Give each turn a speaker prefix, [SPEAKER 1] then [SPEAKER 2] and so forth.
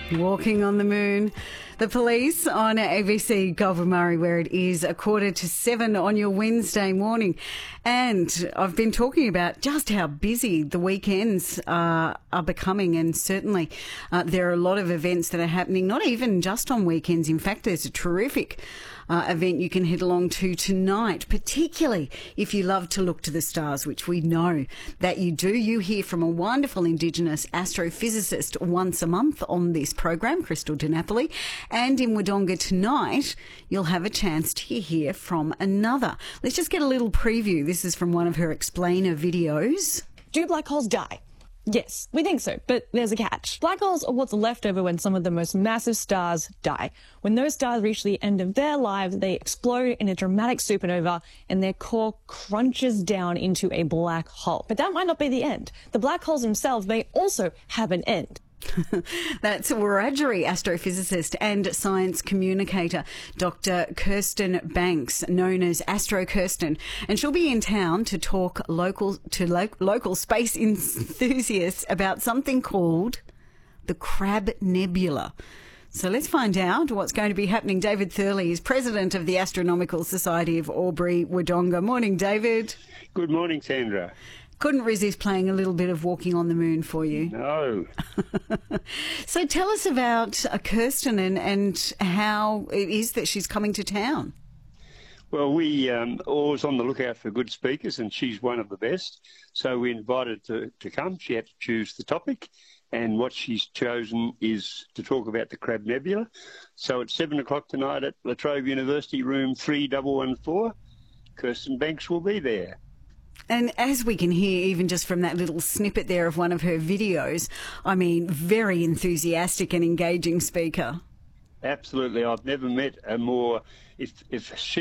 [SPEAKER 1] Walking on the Moon. The Police on ABC Gulf of Murray, where it is 6:45 on your Wednesday morning. And I've been talking about just how busy the weekends are becoming, and certainly there are a lot of events that are happening, not even just on weekends. In fact, there's a terrific event you can head along to tonight, particularly if you love to look to the stars, which we know that you do. You hear from a wonderful Indigenous astrophysicist once a month on this program, Crystal DiNapoli. And in Wodonga tonight, you'll have a chance to hear from another. Let's just get a little preview. This is from one of her explainer videos.
[SPEAKER 2] Do black holes die? Yes, we think so, but there's a catch. Black holes are what's left over when some of the most massive stars die. When those stars reach the end of their lives, they explode in a dramatic supernova and their core crunches down into a black hole. But that might not be the end. The black holes themselves may also have an end.
[SPEAKER 1] That's Wiradjuri astrophysicist and science communicator, Dr. Kirsten Banks, known as Astro Kirsten, and she'll be in town to talk local space enthusiasts about something called the Crab Nebula. So let's find out what's going to be happening. David Thurley is president of the Astronomical Society of Albury Wodonga. Morning, David.
[SPEAKER 3] Good morning, Sandra.
[SPEAKER 1] Couldn't resist playing a little bit of Walking on the Moon for you.
[SPEAKER 3] No.
[SPEAKER 1] So tell us about Kirsten and how it is that she's coming to town.
[SPEAKER 3] Well, we always on the lookout for good speakers, and she's one of the best. So we invited her to come. She had to choose the topic, and what she's chosen is to talk about the Crab Nebula. So at 7 o'clock tonight at La Trobe University, room 3114, Kirsten Banks will be there.
[SPEAKER 1] And as we can hear, even just from that little snippet there of one of her videos, I mean, very enthusiastic and engaging speaker.
[SPEAKER 3] Absolutely. I've never met a more, if she